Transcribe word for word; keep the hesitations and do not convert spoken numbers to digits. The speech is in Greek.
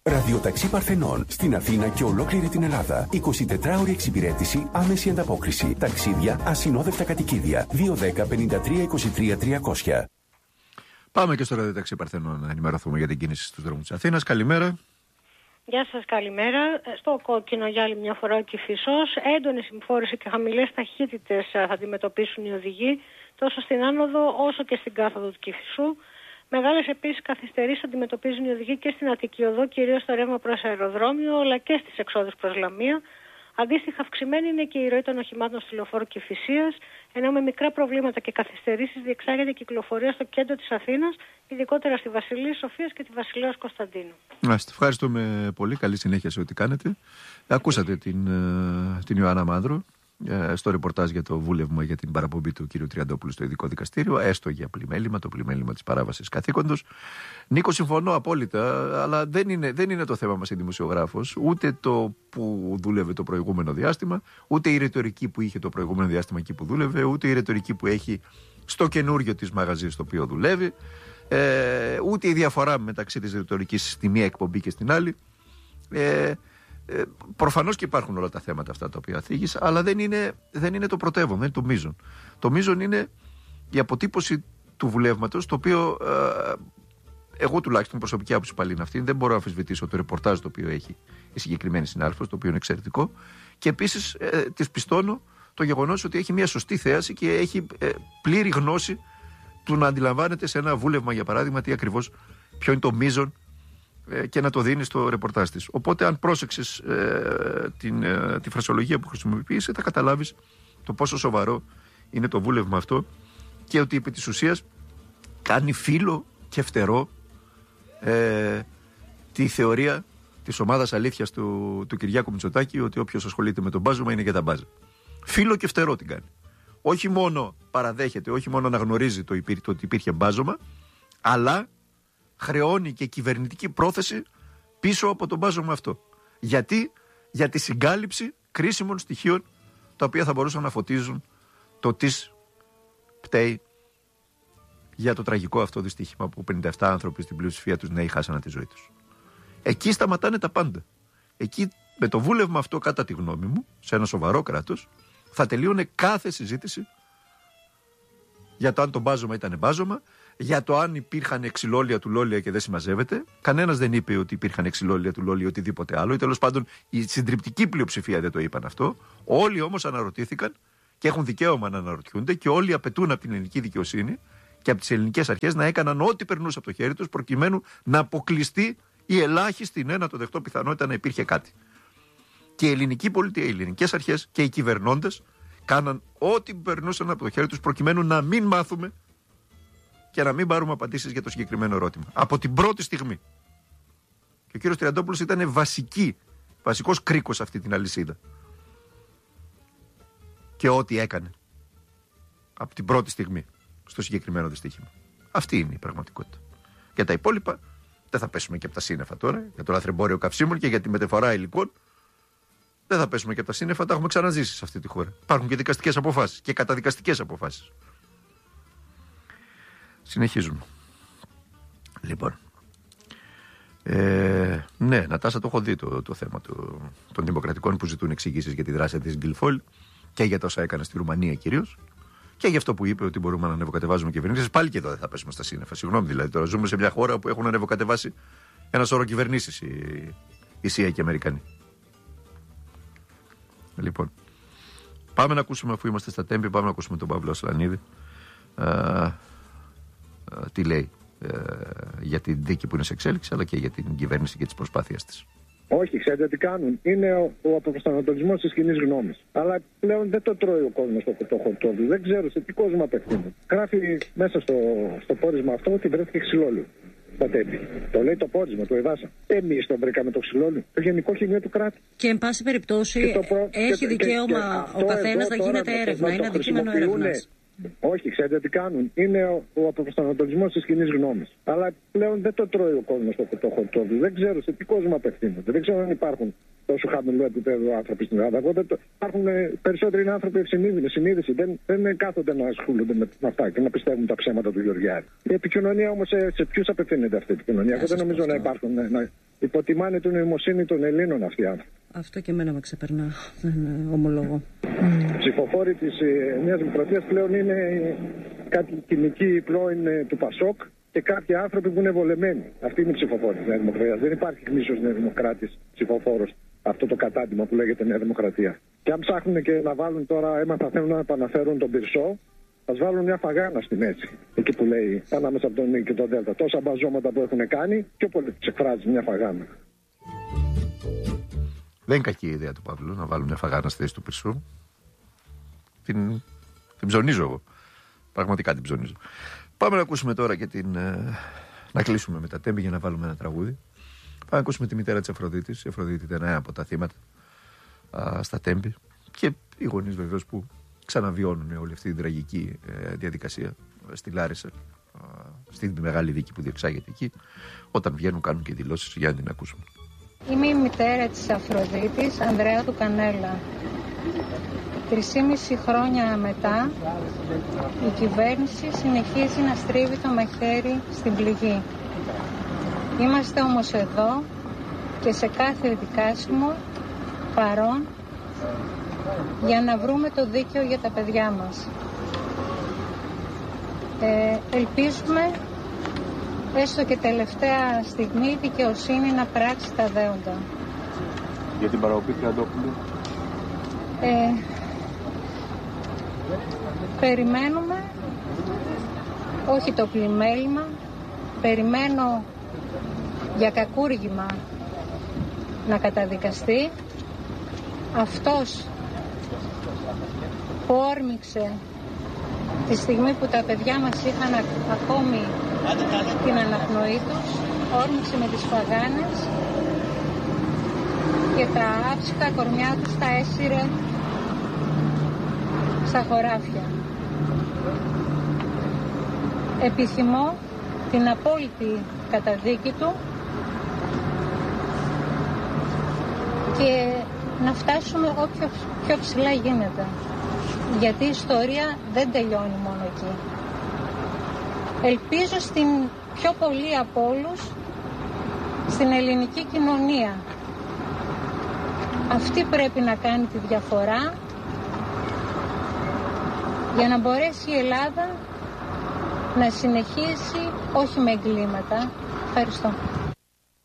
Ραδιοταξί Παρθενών στην Αθήνα και ολόκληρη την Ελλάδα. εικοσιτετράωρη εξυπηρέτηση, άμεση ανταπόκριση. Ταξίδια, ασυνόδευτα κατοικίδια. δύο ένα μηδέν πέντε τρία είκοσι τρία τριακόσια. Πάμε και στο Ραδιοταξί Παρθενών να ενημερωθούμε για την κίνηση στους δρόμους της Αθήνας. Καλημέρα. Γεια σας, καλημέρα. Στο κόκκινο για άλλη μια φορά ο Κηφισός. Έντονη συμφόρηση και χαμηλές ταχύτητες θα αντιμετωπίσουν οι οδηγοί τόσο στην άνοδο όσο και στην κάθοδο του Κηφισού. Μεγάλες επίσης καθυστερήσεις αντιμετωπίζουν οι οδηγοί και στην Αττική Οδό, κυρίως στο ρεύμα προς αεροδρόμιο, αλλά και στις εξόδους προς Λαμία. Αντίστοιχα, αυξημένη είναι και η ροή των οχημάτων στη λεωφόρο Κηφισίας, ενώ με μικρά προβλήματα και καθυστερήσεις διεξάγεται η κυκλοφορία στο κέντρο της Αθήνας, ειδικότερα στη Βασιλής Σοφίας και τη Βασιλέως Κωνσταντίνου. Άστε, ευχαριστούμε πολύ. Καλή συνέχεια σε ό,τι κάνετε. Ακούσατε την, την Ιωάννα Μάνδρο στο ρεπορτάζ για το βούλευμα για την παραπομπή του κ. Τριαντόπουλου στο ειδικό δικαστήριο, έστω για πλημέλημα, το πλημέλημα της παράβασης καθήκοντος. Νίκο, συμφωνώ απόλυτα, αλλά δεν είναι, δεν είναι το θέμα μας η δημοσιογράφος, ούτε το που δούλευε το προηγούμενο διάστημα, ούτε η ρητορική που είχε το προηγούμενο διάστημα εκεί που δούλευε, ούτε η ρητορική που έχει στο καινούριο της μαγαζί στο οποίο δουλεύει, ε, ούτε η διαφορά μεταξύ της ρητορικής στη μία εκπομπή και στην άλλη. Ε, Ε, προφανώς και υπάρχουν όλα τα θέματα αυτά τα οποία θίγεις, αλλά δεν είναι, δεν είναι το πρωτεύον, δεν είναι το μείζον. Το μείζον είναι η αποτύπωση του βουλεύματος, το οποίο ε, εγώ τουλάχιστον προσωπική άποψη πάλι είναι αυτή. Δεν μπορώ να αμφισβητήσω το ρεπορτάζ το οποίο έχει η συγκεκριμένη συνάδελφος, το οποίο είναι εξαιρετικό. Και επίσης ε, της πιστώνω το γεγονός ότι έχει μια σωστή θέαση και έχει ε, πλήρη γνώση του να αντιλαμβάνεται σε ένα βούλευμα, για παράδειγμα, τι ακριβώς, ποιο είναι το μείζον, και να το δίνει στο ρεπορτάζ της. Οπότε αν πρόσεξες ε, την, ε, τη φρασιολογία που χρησιμοποίησε, θα καταλάβεις το πόσο σοβαρό είναι το βούλευμα αυτό και ότι επί της ουσίας κάνει φίλο και φτερό ε, τη θεωρία της ομάδας αλήθειας του, του Κυριάκου Μητσοτάκη, ότι όποιος ασχολείται με τον μπάζωμα είναι για τα μπάζα. Φίλο και φτερό την κάνει. Όχι μόνο παραδέχεται, όχι μόνο αναγνωρίζει το, υπήρ, το ότι υπήρχε μπάζωμα, αλλά χρεώνει και κυβερνητική πρόθεση πίσω από τον μπάζωμα αυτό. Γιατί? Για τη συγκάλυψη κρίσιμων στοιχείων τα οποία θα μπορούσαν να φωτίζουν το τι πταίει για το τραγικό αυτό δυστύχημα που πενήντα επτά άνθρωποι στην πλειοψηφία τους νέοι χάσανε τη ζωή τους. Εκεί σταματάνε τα πάντα. Εκεί με το βούλευμα αυτό, κατά τη γνώμη μου, σε ένα σοβαρό κράτος, θα τελείωνε κάθε συζήτηση για το αν το μπάζωμα ήταν μπάζωμα, για το αν υπήρχαν ξυλόλια του Λόλια και δεν συμμαζεύεται. Κανένας δεν είπε ότι υπήρχαν ξυλόλια του Λόλια ή οτιδήποτε άλλο, ή τέλος πάντων η συντριπτική πλειοψηφία δεν το είπαν αυτό. Όλοι όμως αναρωτήθηκαν και έχουν δικαίωμα να αναρωτιούνται και όλοι απαιτούν από την ελληνική δικαιοσύνη και από τις ελληνικές αρχές να έκαναν ό,τι περνούσε από το χέρι τους προκειμένου να αποκλειστεί η ελάχιστη, ναι, να το δεχτώ, πιθανότητα να υπήρχε κάτι. Και η ελληνική πολιτεία, οι ελληνικές αρχές και οι κυβερνώντες κάναν ό,τι περνούσαν από το χέρι τους προκειμένου να μην μάθουμε και να μην πάρουμε απαντήσεις για το συγκεκριμένο ερώτημα. Από την πρώτη στιγμή. Και ο κύριος Τριαντόπουλος ήταν βασική, βασικός κρίκος σε αυτή την αλυσίδα. Και ό,τι έκανε. Από την πρώτη στιγμή στο συγκεκριμένο δυστύχημα. Αυτή είναι η πραγματικότητα. Για τα υπόλοιπα δεν θα πέσουμε και από τα σύννεφα τώρα. Για το λαθρεμπόριο καυσίμων και για τη μεταφορά υλικών. Δεν θα πέσουμε και από τα σύννεφα, τα έχουμε ξαναζήσει σε αυτή τη χώρα. Υπάρχουν και δικαστικές αποφάσεις και καταδικαστικές αποφάσεις. Συνεχίζουμε. Λοιπόν. Ε, ναι, Νατάσα, το έχω δει το, το θέμα το, των δημοκρατικών που ζητούν εξηγήσεις για τη δράση της Γκιλφόλ και για τα όσα έκανε στη Ρουμανία κυρίως. Και για αυτό που είπε ότι μπορούμε να ανεβοκατεβάζουμε κυβερνήσεις. Πάλι και εδώ δεν θα πέσουμε στα σύννεφα. Συγγνώμη, δηλαδή. Τώρα ζούμε σε μια χώρα που έχουν ανεβοκατεβάσει ένα σώρο κυβερνήσεις οι, οι ΣΥΑ και οι Αμερικανοί. Λοιπόν, πάμε να ακούσουμε, αφού είμαστε στα Τέμπη, πάμε να ακούσουμε τον Παύλο Ασλανίδη. Α, α, τι λέει α, για την δίκη που είναι σε εξέλιξη, αλλά και για την κυβέρνηση και τις προσπάθειες της. Όχι, ξέρετε τι κάνουν. Είναι ο, ο αποπροσανατολισμός της κοινής γνώμης. Αλλά πλέον δεν το τρώει ο κόσμος το, το χορτό του. Δεν ξέρω σε τι κόσμο απευθύνεται. Γράφει μέσα στο, στο πόρισμα αυτό ότι βρέθηκε ξυλόλιο. Το λέει το πόρισμα, το εβάσα. Εμείς τον βρήκαμε το ξυλόλιο. Το Γενικό Χημείο του κράτους. Και εν πάση περιπτώσει προ... έχει και, δικαίωμα και, και ο καθένας να γίνεται έρευνα. Είναι αντικείμενο έρευνας. Όχι, ξέρετε τι κάνουν. Είναι ο, ο αποπροσανατολισμός της κοινής γνώμης. Αλλά πλέον δεν το τρώει ο κόσμος το, το χορτό του. Δεν ξέρω σε τι κόσμο απευθύνεται. Δεν ξέρω αν υπάρχουν τόσο χαμηλό επίπεδο άνθρωποι στην Ελλάδα. Εγώ, το, υπάρχουν ε, περισσότεροι άνθρωποι ευσυνείδητοι, συνείδηση. Δεν, δεν κάθονται να ασχολούνται με, με αυτά και να πιστεύουν τα ψέματα του Γεωργιάδη. Η επικοινωνία όμως, σε, σε ποιους απευθύνεται αυτή η επικοινωνία. Εγώ δεν νομίζω να υπάρχουν. Να, να, Υποτιμάνε την νοημοσύνη των Ελλήνων αυτοί οι άνθρωποι. Αυτό και εμένα με ξεπερνά, δεν ομολογώ. Οι ψηφοφόροι της Νέας Δημοκρατίας πλέον είναι κάποιοι κοινικοί πρώην του Πασόκ και κάποιοι άνθρωποι που είναι βολεμένοι. Αυτή είναι η ψηφοφόρη της Νέας Δημοκρατίας. Δεν υπάρχει γνήσιος Νέας Δημοκράτης ψηφοφόρος, αυτό το κατάντημα που λέγεται Νέα Δημοκρατία. Και αν ψάχνουν και να βάλουν τώρα, έμαθα θέλουν να επαναφέρουν τον Πυρσό, ας βάλουν μια φαγάνα στη μέση. Εκεί που λέει ανάμεσα από τον Νίκη και τον Δέλτα. Τόσα μπαζώματα που έχουν κάνει, πιο πολύ τους εκφράζει μια φαγάνα. Δεν είναι κακή η ιδέα του Παύλου να βάλουν μια φαγάνα στη θέση του Πυρσού. Την, την ψωνίζω εγώ. Πραγματικά την ψωνίζω. Πάμε να ακούσουμε τώρα και την. Να κλείσουμε με τα τέμπη για να βάλουμε ένα τραγούδι. Πάμε να ακούσουμε τη μητέρα της Αφροδίτης. Η Αφροδίτη ήταν ένα από τα θύματα α, στα τέμπη. Και οι γονείς βεβαίως που ξαναβιώνουν όλη αυτή την τραγική ε, διαδικασία στη Λάρισα, ε, στην μεγάλη δίκη που διεξάγεται εκεί. Όταν βγαίνουν, κάνουν και δηλώσεις. Για να την ακούσουμε. Είμαι η μητέρα της Αφροδίτης, Ανδρέα του Κανέλα. Τρισήμιση χρόνια μετά, η κυβέρνηση συνεχίζει να στρίβει το μαχαίρι στην πληγή. Είμαστε όμως εδώ και σε κάθε δικάσιμο παρόν για να βρούμε το δίκαιο για τα παιδιά μας. Ε, ελπίζουμε έστω και τελευταία στιγμή η δικαιοσύνη να πράξει τα δέοντα. Για την παραοπή Τριαντόπουλου. Ε, περιμένουμε, όχι το πλημέλημα, περιμένω για κακούργημα να καταδικαστεί. Αυτός που όρμηξε τη στιγμή που τα παιδιά μας είχαν ακόμη την αναπνοή τους, όρμηξε με τις φαγάνες και τα άψυχα κορμιά τους τα έσυρε στα χωράφια. Επιθυμώ την απόλυτη καταδίκη του και να φτάσουμε όποιο πιο ψηλά γίνεται. Γιατί η ιστορία δεν τελειώνει μόνο εκεί. Ελπίζω στην πιο πολύ από όλους στην ελληνική κοινωνία. Αυτή πρέπει να κάνει τη διαφορά για να μπορέσει η Ελλάδα να συνεχίσει όχι με εγκλήματα. Ευχαριστώ.